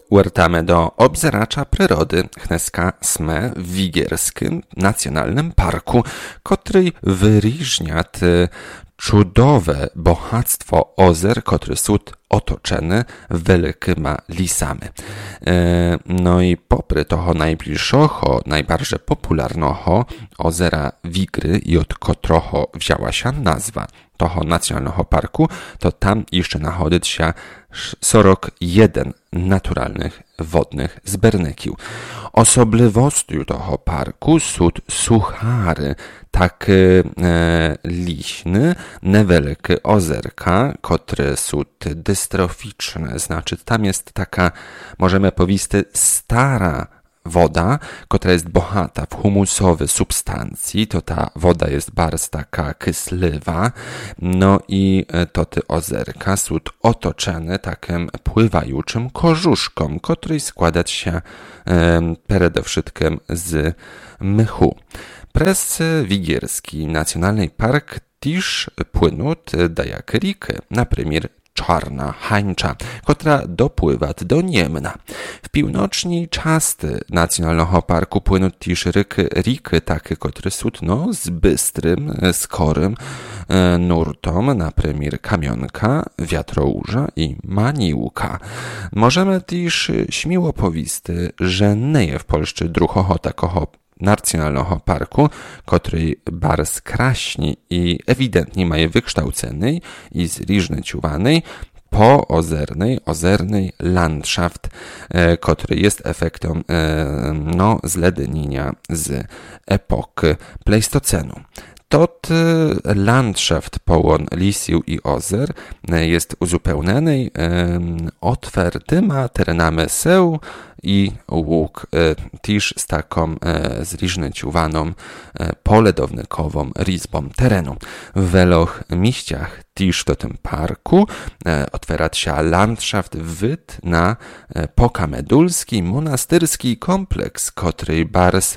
Uertamy do obzeracza przyrody Chneska sme w Wigierskim Nacjonalnym Parku, który wyróżnia cudowne bohactwo ozer, który są otoczone wielkimi lisami. No i popry toho najbliższego, najbardziej popularnego ozera Wigry i od którego wzięła się nazwa toho nacjonalnego parku, to tam jeszcze znajduje się 41 naturalnych wodnych zbernekiów. Osobliwością tego parku są suchary, takie liśne, niewielkie ozerka, które są dystroficzne, znaczy tam jest taka, możemy powiedzieć, stara woda, która jest bohata w humusowe substancji, to ta woda jest bardzo taka kysliwa, no i to te ozerka są otoczone takim pływającym korzuszką, który składa się przede wszystkim z mchu. Przez Wigierski Nacjonalny Park też płyną dajak riki, na przykład Czarna Hańcza, która dopływa do Niemna. W północnej części Nacjonalnego Parku płyną też riki takie, które są z bystrym, skorym nurtom, na przykład Kamionka, Wiatrołóża i Maniłka. Możemy też śmiało powiedzieć, że nie jest w Polsce drugiego takiego Nacjonalnego Parku, który bardzo kraśni i ewidentnie ma wykształcony i zróżnicowany ozernej landschaft, który jest efektem zlednienia z epoki Pleistocenu. Tot landschaft połon lisiu i ozer jest uzupełniony otwartymi terenami seł i łuk, też z taką zróżnicowaną poledownikową rizbą terenu. W wielu miejscach też w tym parku otwiera się landschaft wyd na pokamedulski monastyrski kompleks, który bardzo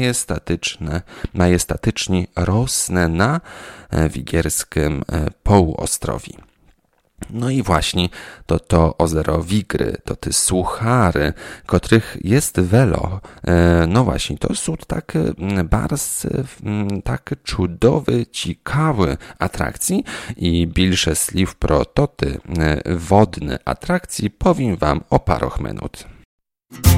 majestatycznie rosnie na Wigierskim półostrowiu. No i właśnie to ozero Wigry, to te suchary, których jest wiele, no właśnie, to są takie bardzo takie cudowe, ciekawe atrakcje i więcej słów pro te wodne atrakcje powiem wam o parach minut.